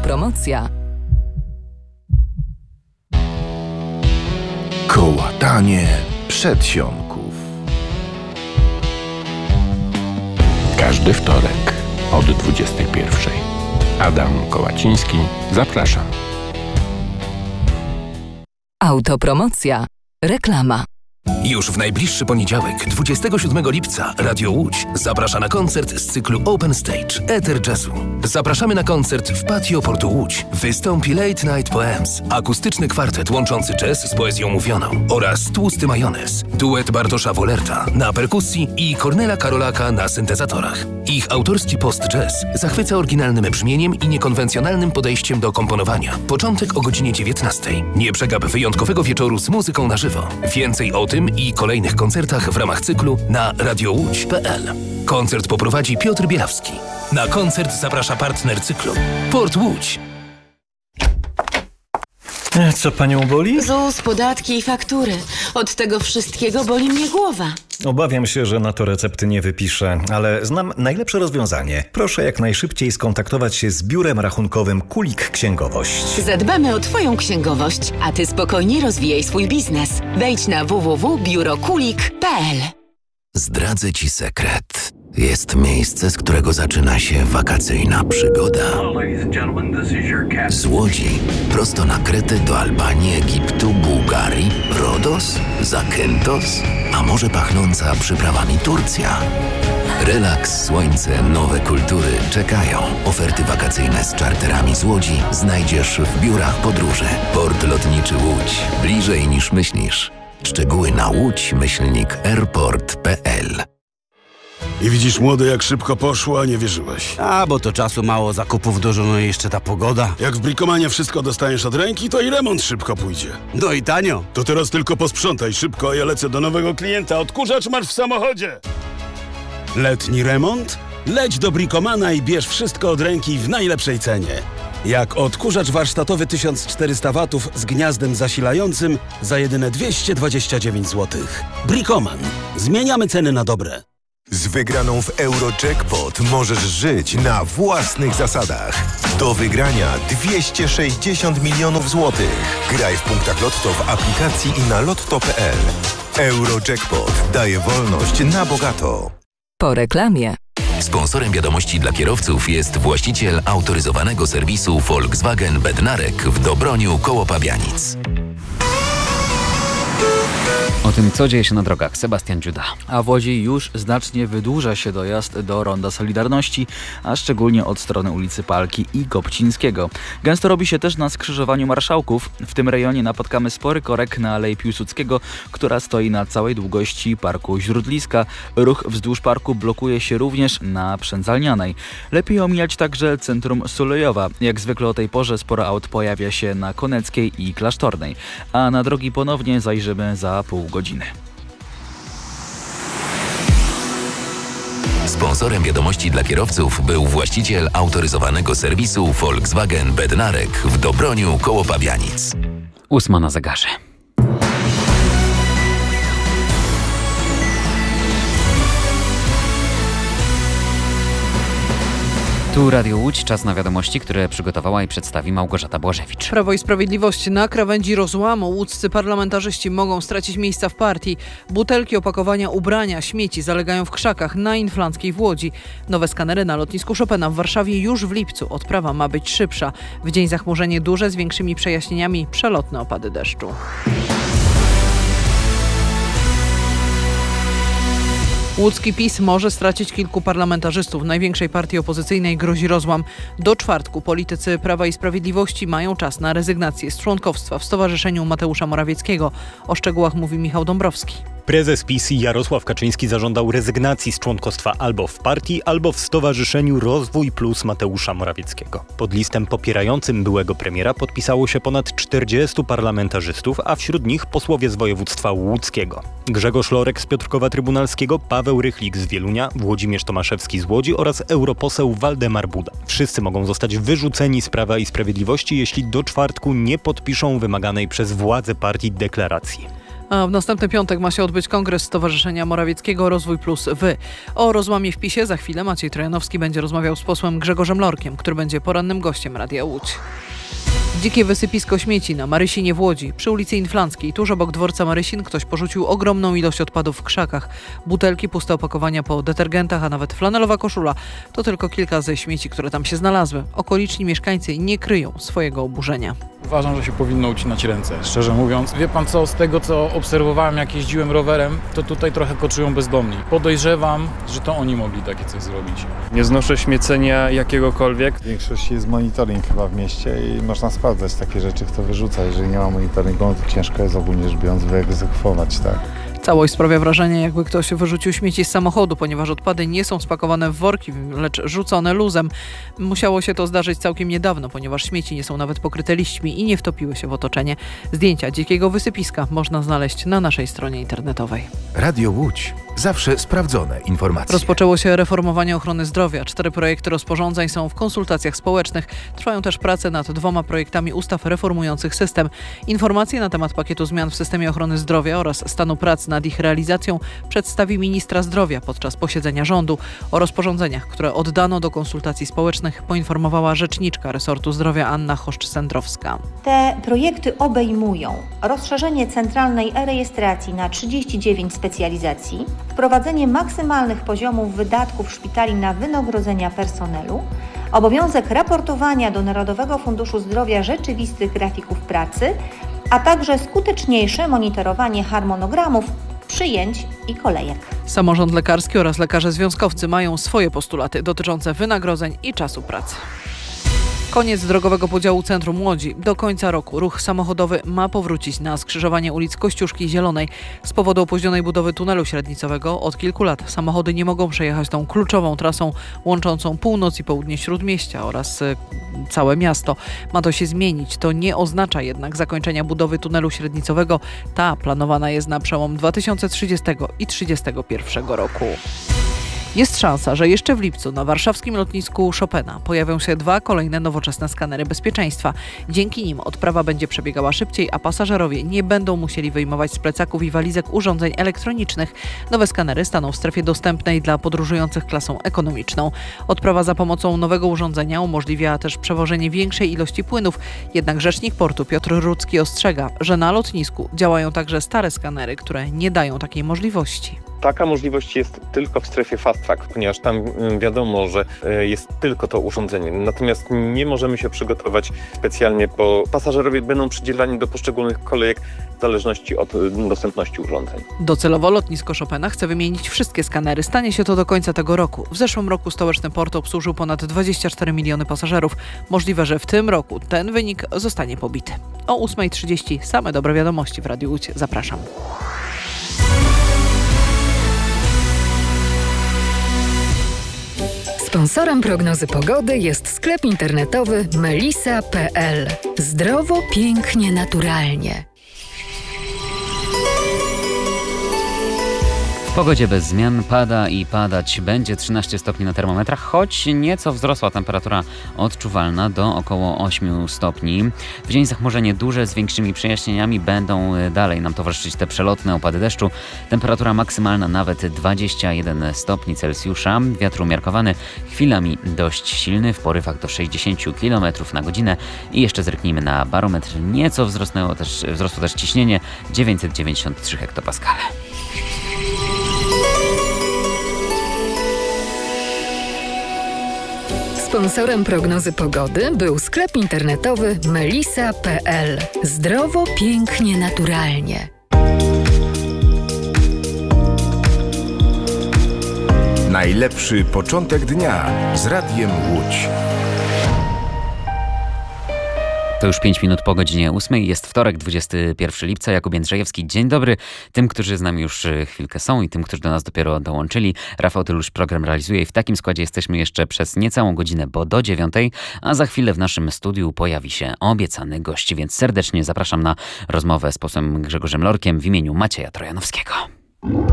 Autopromocja. Kołatanie przedsionków. Każdy wtorek od 21:00. Adam Kołaciński, zapraszam. Autopromocja. Reklama. Już w najbliższy poniedziałek, 27 lipca, Radio Łódź zaprasza na koncert z cyklu Open Stage Ether Jazzu. Zapraszamy na koncert w patio Portu Łódź. Wystąpi Late Night Poems, akustyczny kwartet łączący jazz z poezją mówioną oraz Tłusty Majonez, duet Bartosza Wolerta na perkusji i Kornela Karolaka na syntezatorach. Ich autorski post-jazz zachwyca oryginalnym brzmieniem i niekonwencjonalnym podejściem do komponowania. Początek o godzinie 19:00. Nie przegap wyjątkowego wieczoru z muzyką na żywo. Więcej o tym i kolejnych koncertach w ramach cyklu na radiołódź.pl. Koncert poprowadzi Piotr Bielawski. Na koncert zaprasza partner cyklu Port Łódź. Co panią boli? ZUS, podatki i faktury. Od tego wszystkiego boli mnie głowa. Obawiam się, że na to recepty nie wypiszę, ale znam najlepsze rozwiązanie. Proszę jak najszybciej skontaktować się z biurem rachunkowym Kulik Księgowość. Zadbamy o twoją księgowość, a ty spokojnie rozwijaj swój biznes. Wejdź na www.biurokulik.pl. Zdradzę ci sekret. Jest miejsce, z którego zaczyna się wakacyjna przygoda. Z Łodzi prosto na Kretę do Albanii, Egiptu, Bułgarii, Rodos, Zakynthos, a może pachnąca przyprawami Turcja. Relaks, słońce, nowe kultury czekają. Oferty wakacyjne z czarterami z Łodzi znajdziesz w biurach podróży. Port Lotniczy Łódź. Bliżej niż myślisz. Szczegóły na łódź-airport.pl. I widzisz, młody, jak szybko poszło, a nie wierzyłeś. Bo to czasu mało, zakupów dużo, no i jeszcze ta pogoda. Jak w Bricomanie wszystko dostaniesz od ręki, to i remont szybko pójdzie. No i tanio. To teraz tylko posprzątaj szybko, a ja lecę do nowego klienta. Odkurzacz masz w samochodzie. Letni remont? Leć do Bricomana i bierz wszystko od ręki w najlepszej cenie. Jak odkurzacz warsztatowy 1400 watów z gniazdem zasilającym za jedyne 229 zł. Bricoman. Zmieniamy ceny na dobre. Z wygraną w Eurojackpot możesz żyć na własnych zasadach. Do wygrania 260 milionów złotych. Graj w punktach Lotto w aplikacji i na lotto.pl. Eurojackpot daje wolność na bogato. Po reklamie. Sponsorem wiadomości dla kierowców jest właściciel autoryzowanego serwisu Volkswagen Bednarek w Dobroniu koło Pabianic. O tym, co dzieje się na drogach, Sebastian Dziuda. A w Łodzi już znacznie wydłuża się dojazd do Ronda Solidarności, a szczególnie od strony ulicy Palki i Gopcińskiego. Gęsto robi się też na skrzyżowaniu Marszałków. W tym rejonie napotkamy spory korek na Alei Piłsudskiego, która stoi na całej długości Parku Źródliska. Ruch wzdłuż parku blokuje się również na Przędzalnianej. Lepiej omijać także centrum Sulejowa. Jak zwykle o tej porze sporo aut pojawia się na Koneckiej i Klasztornej. A na drogi ponownie zajrzymy za pół godziny. Sponsorem wiadomości dla kierowców był właściciel autoryzowanego serwisu Volkswagen Bednarek w Dobroniu koło Pabianic. 8 na zegarze. Tu Radio Łódź, czas na wiadomości, które przygotowała i przedstawi Małgorzata Błażewicz. Prawo i Sprawiedliwość na krawędzi rozłamu. Łódzcy parlamentarzyści mogą stracić miejsca w partii. Butelki, opakowania, ubrania, śmieci zalegają w krzakach na Inflanckiej w Łodzi. Nowe skanery na lotnisku Chopina w Warszawie już w lipcu. Odprawa ma być szybsza. W dzień zachmurzenie duże z większymi przejaśnieniami, przelotne opady deszczu. Łódzki PiS może stracić kilku parlamentarzystów. Największej partii opozycyjnej grozi rozłam. Do czwartku politycy Prawa i Sprawiedliwości mają czas na rezygnację z członkostwa w Stowarzyszeniu Mateusza Morawieckiego. O szczegółach mówi Michał Dąbrowski. Prezes PiS Jarosław Kaczyński zażądał rezygnacji z członkostwa albo w partii, albo w Stowarzyszeniu Rozwój Plus Mateusza Morawieckiego. Pod listem popierającym byłego premiera podpisało się ponad 40 parlamentarzystów, a wśród nich posłowie z województwa łódzkiego. Grzegorz Lorek z Piotrkowa Trybunalskiego, Paweł Rychlik z Wielunia, Włodzimierz Tomaszewski z Łodzi oraz europoseł Waldemar Buda. Wszyscy mogą zostać wyrzuceni z Prawa i Sprawiedliwości, jeśli do czwartku nie podpiszą wymaganej przez władze partii deklaracji. A w następny piątek ma się odbyć kongres Stowarzyszenia Morawieckiego Rozwój Plus Wy. O rozłamie w PiS-ie za chwilę Maciej Trojanowski będzie rozmawiał z posłem Grzegorzem Lorkiem, który będzie porannym gościem Radia Łódź. Dzikie wysypisko śmieci na Marysinie w Łodzi. Przy ulicy Inflanckiej, tuż obok dworca Marysin, ktoś porzucił ogromną ilość odpadów w krzakach. Butelki, puste opakowania po detergentach, a nawet flanelowa koszula. To tylko kilka ze śmieci, które tam się znalazły. Okoliczni mieszkańcy nie kryją swojego oburzenia. Uważam, że się powinno ucinać ręce, szczerze mówiąc. Wie pan co, z tego co obserwowałem, jak jeździłem rowerem, to tutaj trochę koczują bezdomni. Podejrzewam, że to oni mogli takie coś zrobić. Nie znoszę śmiecenia jakiegokolwiek. W większości jest monitoring chyba w mieście i można sprawdzać takie rzeczy, kto wyrzuca. Jeżeli nie ma monitoringu, no to ciężko jest ogólnie rzecz biorąc wyegzekwować, tak? Całość sprawia wrażenie, jakby ktoś wyrzucił śmieci z samochodu, ponieważ odpady nie są spakowane w worki, lecz rzucone luzem. Musiało się to zdarzyć całkiem niedawno, ponieważ śmieci nie są nawet pokryte liśćmi i nie wtopiły się w otoczenie. Zdjęcia dzikiego wysypiska można znaleźć na naszej stronie internetowej. Radio Łódź. Zawsze sprawdzone informacje. Rozpoczęło się reformowanie ochrony zdrowia. 4 projekty rozporządzeń są w konsultacjach społecznych. Trwają też prace nad 2 projektami ustaw reformujących system. Informacje na temat pakietu zmian w systemie ochrony zdrowia oraz stanu prac nad ich realizacją przedstawi ministra zdrowia podczas posiedzenia rządu. O rozporządzeniach, które oddano do konsultacji społecznych, poinformowała rzeczniczka resortu zdrowia Anna Choszcz-Sędrowska. Te projekty obejmują rozszerzenie centralnej e-rejestracji na 39 specjalizacji, wprowadzenie maksymalnych poziomów wydatków szpitali na wynagrodzenia personelu, obowiązek raportowania do Narodowego Funduszu Zdrowia rzeczywistych grafików pracy, a także skuteczniejsze monitorowanie harmonogramów, przyjęć i kolejek. Samorząd lekarski oraz lekarze związkowcy mają swoje postulaty dotyczące wynagrodzeń i czasu pracy. Koniec drogowego podziału centrum Łodzi. Do końca roku ruch samochodowy ma powrócić na skrzyżowanie ulic Kościuszki i Zielonej. Z powodu opóźnionej budowy tunelu średnicowego od kilku lat samochody nie mogą przejechać tą kluczową trasą łączącą północ i południe Śródmieścia oraz całe miasto. Ma to się zmienić. To nie oznacza jednak zakończenia budowy tunelu średnicowego. Ta planowana jest na przełom 2030 i 2031 roku. Jest szansa, że jeszcze w lipcu na warszawskim lotnisku Chopina pojawią się 2 kolejne nowoczesne skanery bezpieczeństwa. Dzięki nim odprawa będzie przebiegała szybciej, a pasażerowie nie będą musieli wyjmować z plecaków i walizek urządzeń elektronicznych. Nowe skanery staną w strefie dostępnej dla podróżujących klasą ekonomiczną. Odprawa za pomocą nowego urządzenia umożliwia też przewożenie większej ilości płynów. Jednak rzecznik portu Piotr Rudzki ostrzega, że na lotnisku działają także stare skanery, które nie dają takiej możliwości. Taka możliwość jest tylko w strefie fast track, ponieważ tam wiadomo, że jest tylko to urządzenie. Natomiast nie możemy się przygotować specjalnie, bo pasażerowie będą przydzielani do poszczególnych kolejek w zależności od dostępności urządzeń. Docelowo lotnisko Chopina chce wymienić wszystkie skanery. Stanie się to do końca tego roku. W zeszłym roku stołeczny port obsłużył ponad 24 miliony pasażerów. Możliwe, że w tym roku ten wynik zostanie pobity. O 8:30 same dobre wiadomości w Radiu Łódź. Zapraszam. Sponsorem prognozy pogody jest sklep internetowy melisa.pl. Zdrowo, pięknie, naturalnie. W pogodzie bez zmian pada i padać będzie 13 stopni na termometrach, choć nieco wzrosła temperatura odczuwalna do około 8 stopni. W dzień zachmurzenie duże z większymi przejaśnieniami będą dalej nam towarzyszyć te przelotne opady deszczu. Temperatura maksymalna nawet 21 stopni Celsjusza. Wiatr umiarkowany, chwilami dość silny, w porywach do 60 km na godzinę. I jeszcze zerknijmy na barometr. Nieco wzrosło też ciśnienie 993 hektopaskale. Sponsorem prognozy pogody był sklep internetowy melisa.pl. Zdrowo, pięknie, naturalnie. Najlepszy początek dnia z Radiem Łódź. To już 5 minut po godzinie 8. Jest wtorek, 21 lipca. Jakub Jędrzejewski. Dzień dobry tym, którzy z nami już chwilkę są i tym, którzy do nas dopiero dołączyli. Rafał Tylusz program realizuje i w takim składzie jesteśmy jeszcze przez niecałą godzinę, bo do 9, a za chwilę w naszym studiu pojawi się obiecany gość, więc serdecznie zapraszam na rozmowę z posłem Grzegorzem Lorkiem w imieniu Macieja Trojanowskiego.